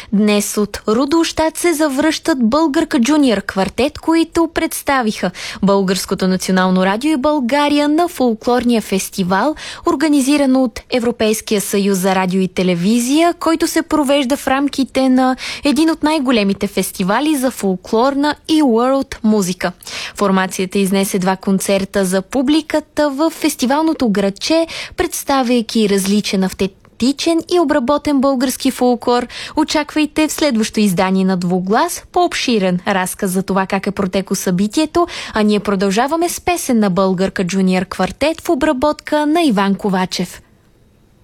Днес от Рудолщат се завръщат Българка Джуниор квартет, които представиха Българското национално радио и България на фолклорния фестивал, организиран от Европейския съюз за радио и телевизия, който се провежда в рамките на един от най-големите фестивали за фолклорна и world музика. Формацията изнесе 2 концерта за публиката в фестивалното градче, представяйки различен автентичен и обработен български фолклор. Очаквайте в следващо издание на Двуглас по-обширен разказ за това как е протекло събитието, а ние продължаваме с песен на Българка Джуниор квартет в обработка на Иван Ковачев.